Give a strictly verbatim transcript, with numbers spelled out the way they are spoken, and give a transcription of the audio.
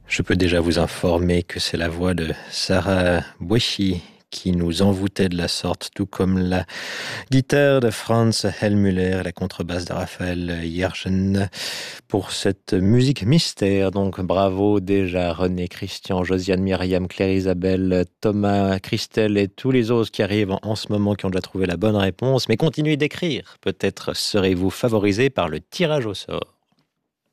Je peux déjà vous informer que c'est la voix de Sarah Boechi qui nous envoûtait de la sorte, tout comme la guitare de Franz Hellmüller, la contrebasse de Raphaël Yergen, pour cette musique mystère. Donc bravo déjà René, Christian, Josiane, Myriam, Claire, Isabelle, Thomas, Christelle et tous les autres qui arrivent en ce moment, qui ont déjà trouvé la bonne réponse. Mais continuez d'écrire, peut-être serez-vous favorisé par le tirage au sort.